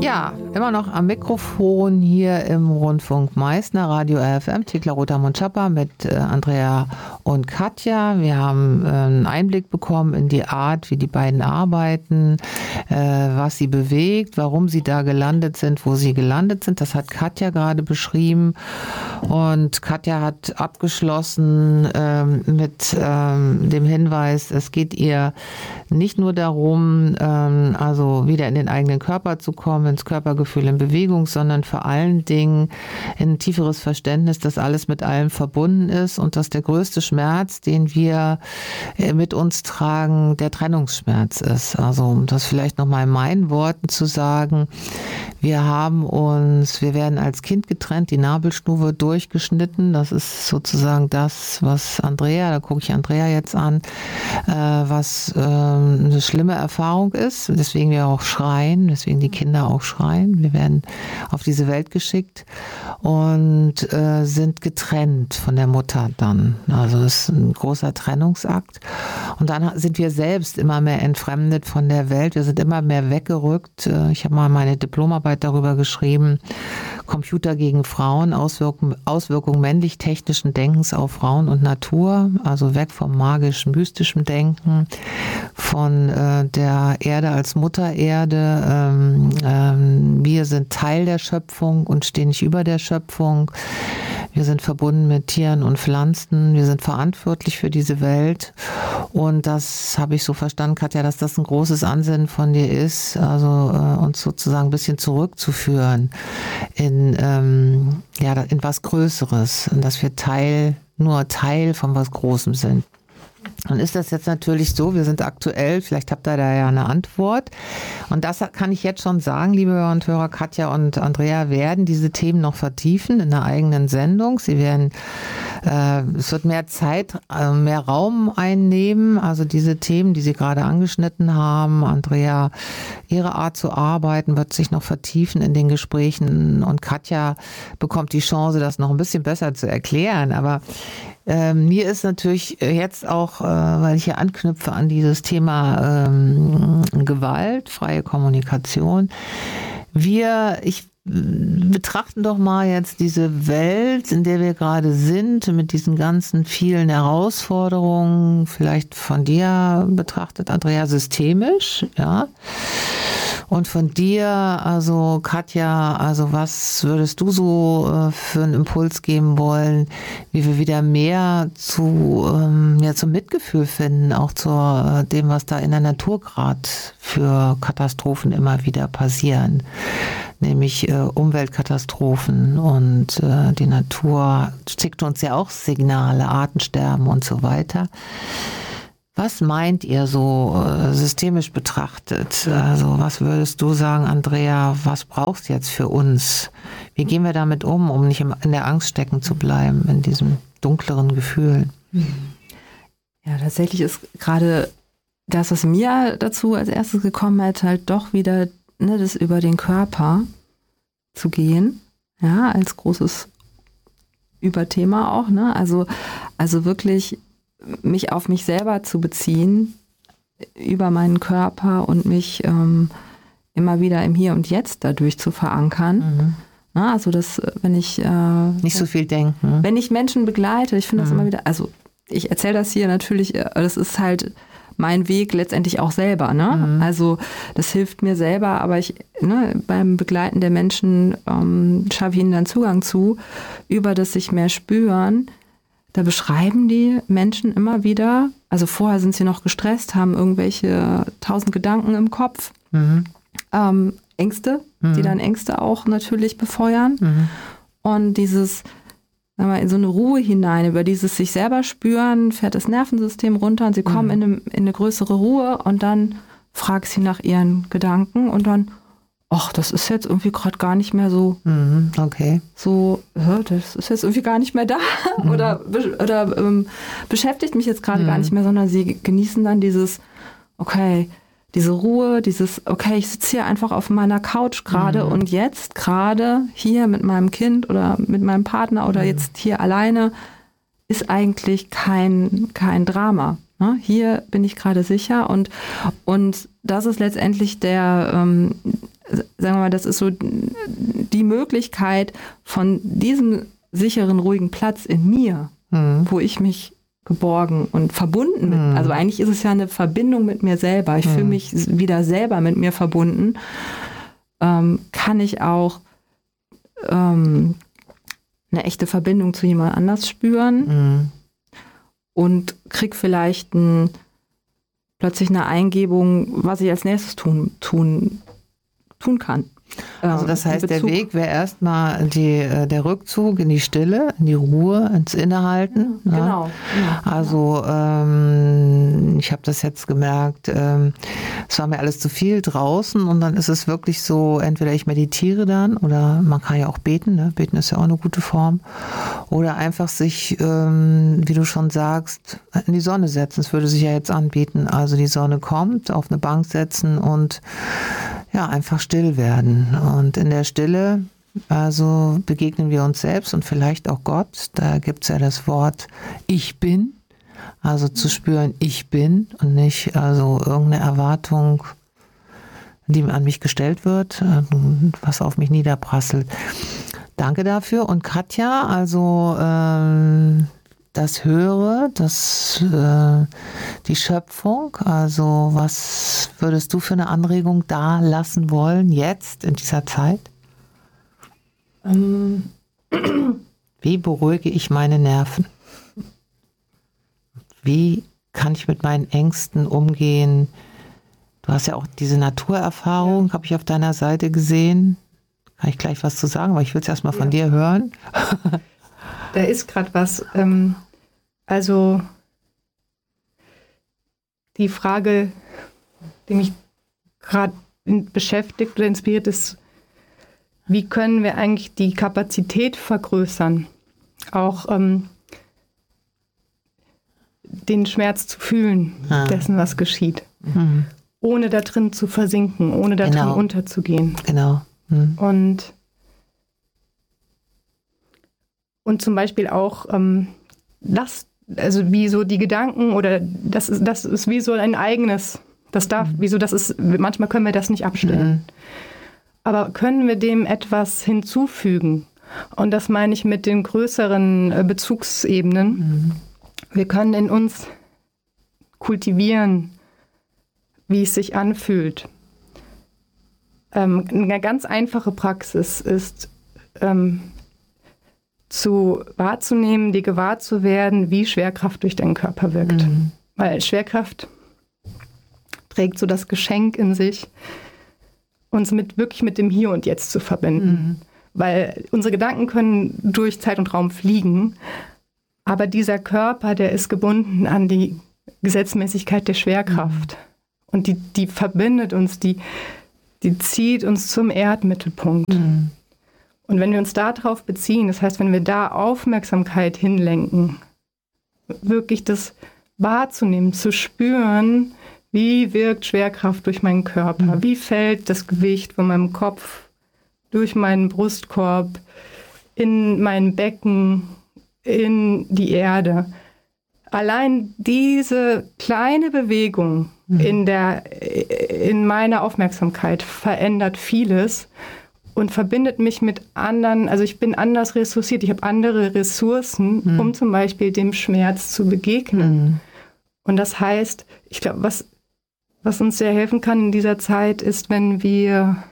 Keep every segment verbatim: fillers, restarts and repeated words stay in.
Ja, immer noch am Mikrofon hier im Rundfunk Meißner, Radio R F M, Thekla Rother-Mundschapper mit äh, Andrea und Katja. Wir haben äh, einen Einblick bekommen in die Art, wie die beiden arbeiten, äh, was sie bewegt, warum sie da gelandet sind, wo sie gelandet sind. Das hat Katja gerade beschrieben. Und Katja hat abgeschlossen ähm, mit ähm, dem Hinweis, es geht ihr nicht nur darum, ähm, also wieder in den eigenen Körper zu kommen, ins Körpergefühl in Bewegung, sondern vor allen Dingen in ein tieferes Verständnis, dass alles mit allem verbunden ist und dass der größte Schmerz, den wir mit uns tragen, der Trennungsschmerz ist. Also um das vielleicht nochmal in meinen Worten zu sagen, wir haben uns, wir werden als Kind getrennt, die Nabelschnur durchgeschnitten. Das ist sozusagen das, was Andrea, da gucke ich Andrea jetzt an, äh, was äh, eine schlimme Erfahrung ist. Deswegen wir auch schreien, deswegen die Kinder auch schreien. Wir werden auf diese Welt geschickt und äh, sind getrennt von der Mutter dann. Also es ist ein großer Trennungsakt. Und dann sind wir selbst immer mehr entfremdet von der Welt. Wir sind immer mehr weggerückt. Ich habe mal meine Diplomarbeit darüber geschrieben, Computer gegen Frauen, Auswirkungen, Auswirkungen männlich-technischen Denkens auf Frauen und Natur, also weg vom magisch-mystischen Denken, von äh, der Erde als Muttererde. Ähm, ähm, wir sind Teil der Schöpfung und stehen nicht über der Schöpfung. Wir sind verbunden mit Tieren und Pflanzen. Wir sind verantwortlich für diese Welt. Und das habe ich so verstanden, Katja, dass das ein großes Ansinnen von dir ist, also äh, uns sozusagen ein bisschen zurückzuführen in, ähm, ja, in was Größeres. Und dass wir Teil, nur Teil von was Großem sind. Dann ist das jetzt natürlich so, wir sind aktuell, vielleicht habt ihr da ja eine Antwort. Und das kann ich jetzt schon sagen, liebe Hörer und Hörer, Katja und Andrea werden diese Themen noch vertiefen in einer eigenen Sendung. Sie werden, äh, es wird mehr Zeit, äh, mehr Raum einnehmen. Also diese Themen, die Sie gerade angeschnitten haben, Andrea, ihre Art zu arbeiten, wird sich noch vertiefen in den Gesprächen. Und Katja bekommt die Chance, das noch ein bisschen besser zu erklären. Aber Ähm, mir ist natürlich jetzt auch, äh, weil ich hier anknüpfe an dieses Thema ähm, Gewalt, freie Kommunikation. Wir, ich betrachten doch mal jetzt diese Welt, in der wir gerade sind, mit diesen ganzen vielen Herausforderungen, vielleicht von dir betrachtet, Andrea, systemisch, ja. Und von dir, also Katja, also was würdest du so äh, für einen Impuls geben wollen, wie wir wieder mehr zu ähm, ja zum Mitgefühl finden, auch zu äh, dem, was da in der Natur gerade für Katastrophen immer wieder passieren, nämlich äh, Umweltkatastrophen und äh, die Natur schickt uns ja auch Signale, Artensterben und so weiter. Was meint ihr so äh, systemisch betrachtet? Also was würdest du sagen, Andrea, was brauchst du jetzt für uns? Wie gehen wir damit um, um nicht in der Angst stecken zu bleiben, in diesem dunkleren Gefühl? Ja, tatsächlich ist gerade das, was mir dazu als erstes gekommen ist, halt doch wieder, ne, das über den Körper zu gehen, ja, als großes Überthema auch, ne? Also, also wirklich mich auf mich selber zu beziehen, über meinen Körper und mich ähm, immer wieder im Hier und Jetzt dadurch zu verankern. Mhm. Na, also das, wenn ich... Äh, Nicht so viel denken. Wenn ich Menschen begleite, ich finde das mhm. immer wieder, also ich erzähle das hier natürlich, das ist halt mein Weg letztendlich auch selber, ne? Mhm. Also das hilft mir selber, aber ich, ne, beim Begleiten der Menschen ähm, schaffe ich ihnen dann Zugang zu, über das sich mehr spüren. Da beschreiben die Menschen immer wieder, also vorher sind sie noch gestresst, haben irgendwelche tausend Gedanken im Kopf, mhm. ähm, Ängste, mhm. die dann Ängste auch natürlich befeuern. Mhm. Und dieses, sagen wir mal, in so eine Ruhe hinein, über dieses sich selber spüren, fährt das Nervensystem runter und sie kommen mhm. in, eine, in eine größere Ruhe und dann fragt sie nach ihren Gedanken und dann, ach, das ist jetzt irgendwie gerade gar nicht mehr so, mhm, okay. so, das ist jetzt irgendwie gar nicht mehr da mhm. oder, oder ähm, beschäftigt mich jetzt gerade mhm. gar nicht mehr, sondern sie genießen dann dieses, okay, diese Ruhe, dieses, okay, ich sitze hier einfach auf meiner Couch gerade mhm. und jetzt gerade hier mit meinem Kind oder mit meinem Partner oder mhm. jetzt hier alleine ist eigentlich kein, kein Drama. Ne? Hier bin ich gerade sicher und, und das ist letztendlich der, ähm, sagen wir mal, das ist so die Möglichkeit von diesem sicheren, ruhigen Platz in mir, mhm. wo ich mich geborgen und verbunden mit, mhm. also eigentlich ist es ja eine Verbindung mit mir selber. Ich mhm. fühle mich wieder selber mit mir verbunden. Ähm, kann ich auch ähm, eine echte Verbindung zu jemand anders spüren mhm. und krieg vielleicht ein, plötzlich eine Eingebung, was ich als nächstes tun, tun, tun kann. Also das heißt, der Weg wäre erstmal die, der Rückzug in die Stille, in die Ruhe, ins Innehalten. Ja, genau. Ja, also ähm, ich habe das jetzt gemerkt, ähm, es war mir alles zu viel draußen und dann ist es wirklich so, entweder ich meditiere dann oder man kann ja auch beten, ne? Beten ist ja auch eine gute Form. Oder einfach sich, ähm, wie du schon sagst, in die Sonne setzen. Es würde sich ja jetzt anbieten. Also die Sonne kommt, auf eine Bank setzen und ja, einfach still werden. Und in der Stille, also begegnen wir uns selbst und vielleicht auch Gott. Da gibt es ja das Wort Ich bin. Also zu spüren, ich bin und nicht also irgendeine Erwartung, die an mich gestellt wird, was auf mich niederprasselt. Danke dafür. Und Katja, also ähm, das Höhere, das, äh, die Schöpfung, also was würdest du für eine Anregung da lassen wollen, jetzt in dieser Zeit? Ähm. Wie beruhige ich meine Nerven? Wie kann ich mit meinen Ängsten umgehen? Du hast ja auch diese Naturerfahrung, ja. habe ich auf deiner Seite gesehen. Kann ich gleich was zu sagen, aber ich will es erst mal von ja. dir hören. Da ist gerade was. Ähm, also die Frage, die mich gerade beschäftigt oder inspiriert, ist, wie können wir eigentlich die Kapazität vergrößern, auch ähm, den Schmerz zu fühlen, ah. dessen, was geschieht, mhm. ohne da drin zu versinken, ohne da genau. drin unterzugehen. Genau. Mhm. Und Und zum Beispiel auch ähm, das, also wie so die Gedanken oder das ist, das ist wie so ein eigenes, das darf, mhm. wie so das ist, manchmal können wir das nicht abstellen. Mhm. Aber können wir dem etwas hinzufügen? Und das meine ich mit den größeren äh, Bezugsebenen. Mhm. Wir können in uns kultivieren, wie es sich anfühlt. Ähm, eine ganz einfache Praxis ist, ähm, zu wahrzunehmen, dir gewahr zu werden, wie Schwerkraft durch deinen Körper wirkt. Mhm. Weil Schwerkraft trägt so das Geschenk in sich, uns mit, wirklich mit dem Hier und Jetzt zu verbinden. Mhm. Weil unsere Gedanken können durch Zeit und Raum fliegen, aber dieser Körper, der ist gebunden an die Gesetzmäßigkeit der Schwerkraft. Mhm. Und die, die verbindet uns, die, die zieht uns zum Erdmittelpunkt. Mhm. Und wenn wir uns darauf beziehen, das heißt, wenn wir da Aufmerksamkeit hinlenken, wirklich das wahrzunehmen, zu spüren, wie wirkt Schwerkraft durch meinen Körper, mhm. wie fällt das Gewicht von meinem Kopf durch meinen Brustkorb, in mein Becken, in die Erde. Allein diese kleine Bewegung mhm. in der, in meiner Aufmerksamkeit verändert vieles. Und verbindet mich mit anderen, also ich bin anders ressourciert, ich habe andere Ressourcen, mhm. um zum Beispiel dem Schmerz zu begegnen. Mhm. Und das heißt, ich glaube, was, was uns sehr helfen kann in dieser Zeit, ist, wenn wir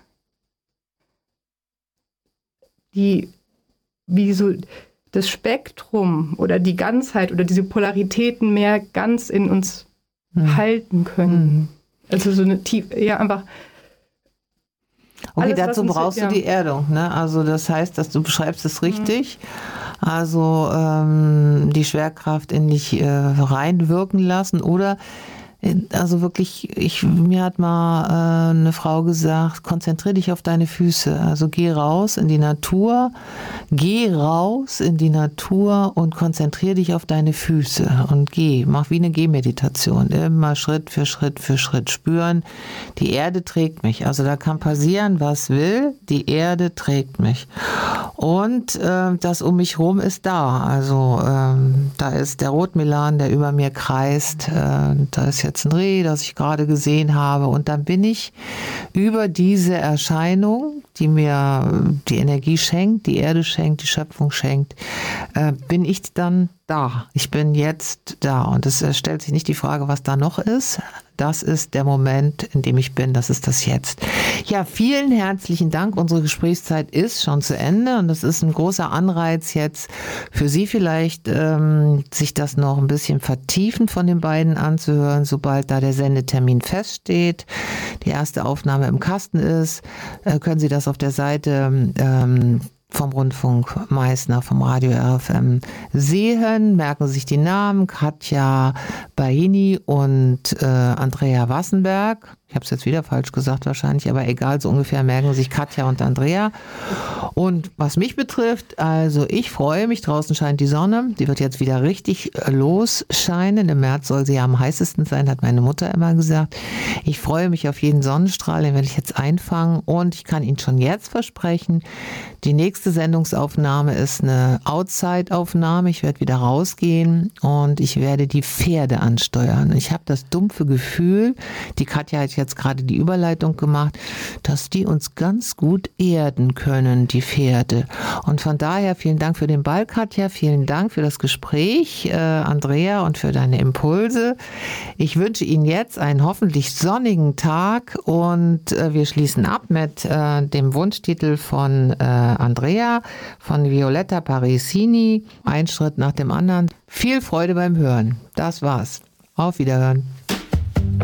die, wie so das Spektrum oder die Ganzheit oder diese Polaritäten mehr ganz in uns mhm. halten können. Mhm. Also so eine tief, ja einfach. Okay, Alles, dazu uns, brauchst ja. du die Erdung, ne? Also das heißt, dass du beschreibst es richtig. Mhm. Also ähm, die Schwerkraft in dich äh, reinwirken lassen oder also wirklich, ich, mir hat mal äh, eine Frau gesagt, konzentriere dich auf deine Füße. Also geh raus in die Natur, geh raus in die Natur und konzentriere dich auf deine Füße und geh. Mach wie eine Gehmeditation. Immer Schritt für Schritt für Schritt spüren. Die Erde trägt mich. Also da kann passieren, was will. Die Erde trägt mich. Und äh, das um mich rum ist da. Also ähm, da ist der Rotmilan, der über mir kreist. Äh, da ist jetzt jetzt ein Reh, das ich gerade gesehen habe. Und dann bin ich über diese Erscheinung, die mir die Energie schenkt, die Erde schenkt, die Schöpfung schenkt, äh, bin ich dann da. Ich bin jetzt da. Und es äh, stellt sich nicht die Frage, was da noch ist. Das ist der Moment, in dem ich bin. Das ist das Jetzt. Ja, vielen herzlichen Dank. Unsere Gesprächszeit ist schon zu Ende. Und das ist ein großer Anreiz jetzt für Sie vielleicht, ähm, sich das noch ein bisschen vertiefend von den beiden anzuhören, sobald da der Sendetermin feststeht, die erste Aufnahme im Kasten ist, äh, können Sie das auf der Seite ähm, vom Rundfunk Meißner, vom Radio R F M sehen. Merken Sie sich die Namen: Katja Baini und äh, Andrea Wassenberg. Ich habe es jetzt wieder falsch gesagt wahrscheinlich, aber egal, so ungefähr merken sich Katja und Andrea. Und was mich betrifft, also ich freue mich, draußen scheint die Sonne, die wird jetzt wieder richtig losscheinen. Im März soll sie ja am heißesten sein, hat meine Mutter immer gesagt. Ich freue mich auf jeden Sonnenstrahl, den werde ich jetzt einfangen und ich kann Ihnen schon jetzt versprechen, die nächste Sendungsaufnahme ist eine Outside-Aufnahme. Ich werde wieder rausgehen und ich werde die Pferde ansteuern. Ich habe das dumpfe Gefühl, die Katja hat jetzt gerade die Überleitung gemacht, dass die uns ganz gut erden können, die Pferde. Und von daher vielen Dank für den Ball, Katja, vielen Dank für das Gespräch, äh, Andrea, und für deine Impulse. Ich wünsche Ihnen jetzt einen hoffentlich sonnigen Tag und äh, wir schließen ab mit äh, dem Wunschtitel von äh, Andrea, von Violetta Parisini, ein Schritt nach dem anderen. Viel Freude beim Hören. Das war's. Auf Wiederhören.